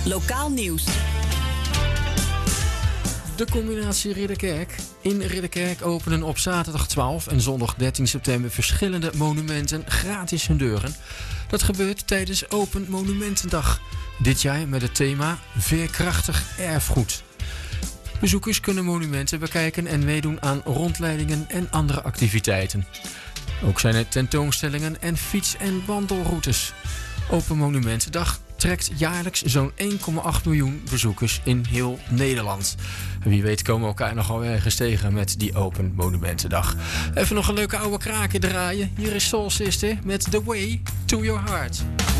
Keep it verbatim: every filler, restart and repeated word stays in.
Lokaal nieuws. De combinatie Ridderkerk. In Ridderkerk openen op zaterdag twaalf en zondag dertien september verschillende monumenten gratis hun deuren. Dat gebeurt tijdens Open Monumentendag. Dit jaar met het thema Veerkrachtig erfgoed. Bezoekers kunnen monumenten bekijken en meedoen aan rondleidingen en andere activiteiten. Ook zijn er tentoonstellingen en fiets- en wandelroutes. Open Monumentendag trekt jaarlijks zo'n één komma acht miljoen bezoekers in heel Nederland. Wie weet komen we elkaar nogal ergens tegen met die Open Monumentendag. Even nog een leuke oude kraken draaien. Hier is Soul Sister met The Way to Your Heart.